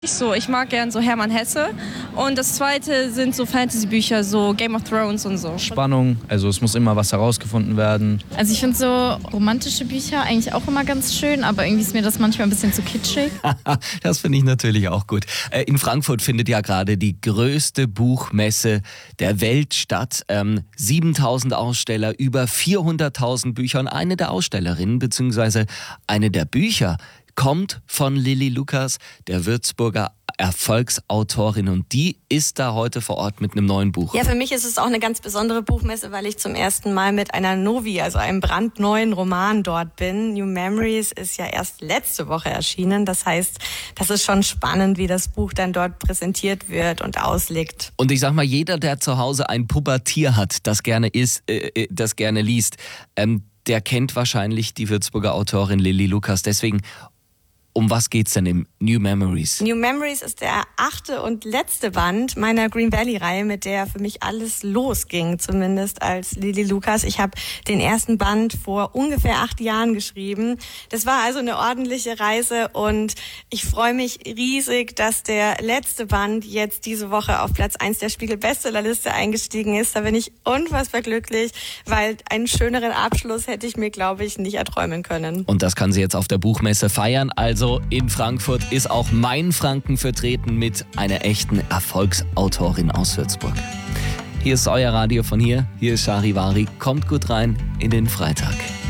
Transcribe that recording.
Ich mag gern so Hermann Hesse und das zweite sind so Fantasy-Bücher, so Game of Thrones und so. Spannung, also es muss immer was herausgefunden werden. Also ich finde so romantische Bücher eigentlich auch immer ganz schön, aber irgendwie ist mir das manchmal ein bisschen zu kitschig. Das finde ich natürlich auch gut. In Frankfurt findet ja gerade die größte Buchmesse der Welt statt. 7.000 Aussteller, über 400.000 Bücher und eine der Ausstellerinnen bzw. eine der Bücher kommt von Lilly Lucas, der Würzburger Erfolgsautorin, und die ist da heute vor Ort mit einem neuen Buch. Ja, für mich ist es auch eine ganz besondere Buchmesse, weil ich zum ersten Mal mit einer Novi, also einem brandneuen Roman dort bin. New Memories ist ja erst letzte Woche erschienen. Das heißt, das ist schon spannend, wie das Buch dann dort präsentiert wird und auslegt. Und ich sag mal, jeder, der zu Hause ein Pubertier hat, das gerne liest, der kennt wahrscheinlich die Würzburger Autorin Lilly Lucas. Deswegen, um was geht's denn im New Memories? New Memories ist der 8. und letzte Band meiner Green Valley-Reihe, mit der für mich alles losging, zumindest als Lilly Lucas. Ich habe den ersten Band vor ungefähr 8 Jahren geschrieben. Das war also eine ordentliche Reise und ich freue mich riesig, dass der letzte Band jetzt diese Woche auf Platz 1 der Spiegel-Bestsellerliste eingestiegen ist. Da bin ich unfassbar glücklich, weil einen schöneren Abschluss hätte ich mir, glaube ich, nicht erträumen können. Und das kann sie jetzt auf der Buchmesse feiern. Also in Frankfurt ist auch Mein Franken vertreten mit einer echten Erfolgsautorin aus Würzburg. Hier ist euer Radio von hier. Hier ist Charivari. Kommt gut rein in den Freitag.